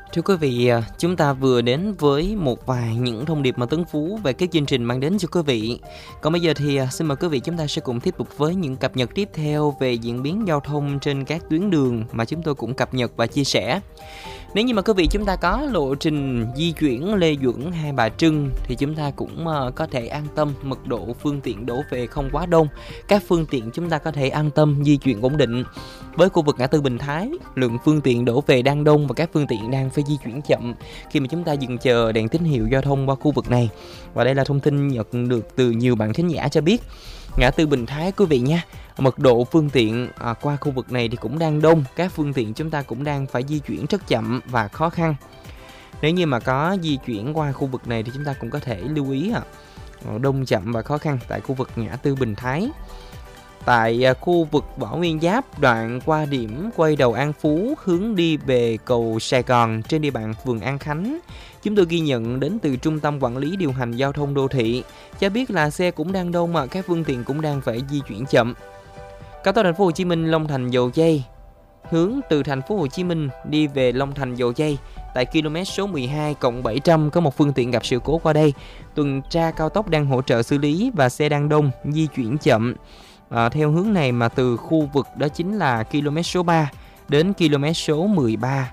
Thưa quý vị, chúng ta vừa đến với một vài những thông điệp mà Tuấn Phú về cái chương trình mang đến cho quý vị. Còn bây giờ thì xin mời quý vị chúng ta sẽ cùng tiếp tục với những cập nhật tiếp theo về diễn biến giao thông trên các tuyến đường mà chúng tôi cũng cập nhật và chia sẻ. Nếu như mà quý vị chúng ta có lộ trình di chuyển Lê Duẩn, Hai Bà Trưng thì chúng ta cũng có thể an tâm, mật độ phương tiện đổ về không quá đông. Các phương tiện chúng ta có thể an tâm di chuyển ổn định. Với khu vực ngã tư Bình Thái, lượng phương tiện đổ về đang đông và các phương tiện đang phải di chuyển chậm khi mà chúng ta dừng chờ đèn tín hiệu giao thông qua khu vực này. Và đây là thông tin nhận được từ nhiều bạn thính giả cho biết. Ngã tư Bình Thái quý vị nha, mật độ phương tiện qua khu vực này thì cũng đang đông, các phương tiện chúng ta cũng đang phải di chuyển rất chậm và khó khăn. Nếu như mà có di chuyển qua khu vực này thì chúng ta cũng có thể lưu ý đông chậm và khó khăn tại khu vực ngã tư Bình Thái. Tại khu vực Võ Nguyên Giáp, đoạn qua điểm quay đầu An Phú hướng đi về cầu Sài Gòn trên địa bàn phường An Khánh, chúng tôi ghi nhận đến từ Trung tâm Quản lý Điều hành Giao thông Đô thị cho biết là xe cũng đang đông mà các phương tiện cũng đang phải di chuyển chậm. Cao tốc Thành phố Hồ Chí Minh Long Thành Dầu Giây hướng từ Thành phố Hồ Chí Minh đi về Long Thành Dầu Giây tại km số 12+700 có một phương tiện gặp sự cố qua đây. Tuần tra cao tốc đang hỗ trợ xử lý và xe đang đông di chuyển chậm. Theo hướng này mà từ khu vực đó chính là km số 3 đến km số 13.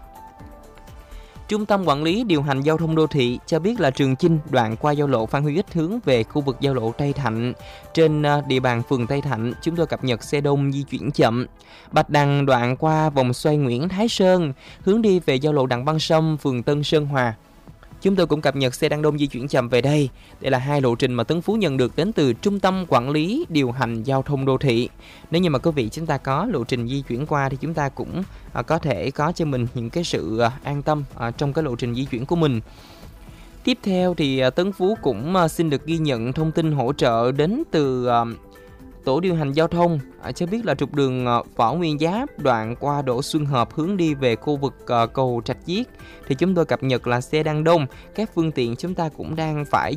Trung tâm Quản lý Điều hành Giao thông Đô thị cho biết là Trường Chinh đoạn qua giao lộ Phan Huy Ích hướng về khu vực giao lộ Tây Thạnh trên địa bàn phường Tây Thạnh, chúng tôi cập nhật xe đông di chuyển chậm. Bạch Đằng đoạn qua vòng xoay Nguyễn Thái Sơn hướng đi về giao lộ Đặng Văn Sâm, phường Tân Sơn Hòa, chúng tôi cũng cập nhật xe đang đông di chuyển chậm về đây. Đây là hai lộ trình mà Tấn Phú nhận được đến từ Trung tâm Quản lý Điều hành Giao thông Đô thị. Nếu như mà quý vị chúng ta có lộ trình di chuyển qua thì chúng ta cũng có thể có cho mình những cái sự an tâm trong cái lộ trình di chuyển của mình. Tiếp theo thì Tấn Phú cũng xin được ghi nhận thông tin hỗ trợ đến từ Tổ điều hành giao thông cho biết là trục đường Võ Nguyên Giáp đoạn qua Đỗ Xuân Hợp hướng đi về khu vực cầu Trạch Giết thì chúng tôi cập nhật là xe đang đông, các phương tiện chúng ta cũng đang phải